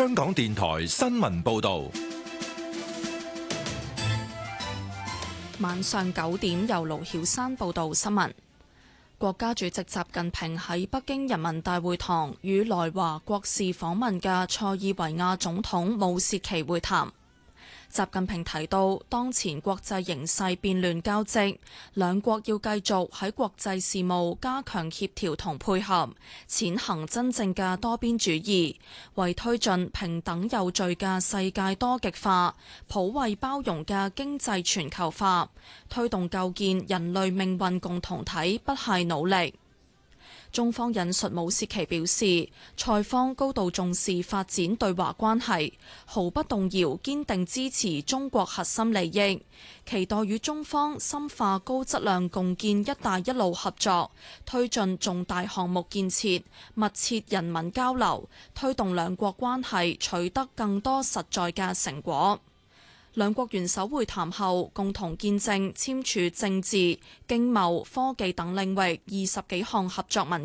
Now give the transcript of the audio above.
香港電台新聞報道。 晚上9點，由盧曉山報道新聞。國家主席習近平喺北京人民大會堂與來華國事訪問嘅塞爾維亞總統武契奇會談。習近平提到，當前國際形勢變亂交織，兩國要繼續喺國際事務加強協調同配合，踐行真正嘅多邊主義，為推進平等有序嘅世界多極化、普惠包容嘅經濟全球化，推動構建人類命運共同體不懈努力。中方引述武契奇表示，塞方高度重視發展對華關係，毫不動搖堅定支持中國核心利益，期待與中方深化高質量共建一帶一路合作，推進重大項目建設，密切人民交流，推動兩國關係取得更多實在嘅成果。兩國元首會談後，共同見證簽署政治、經貿、科技等領域20幾項合作文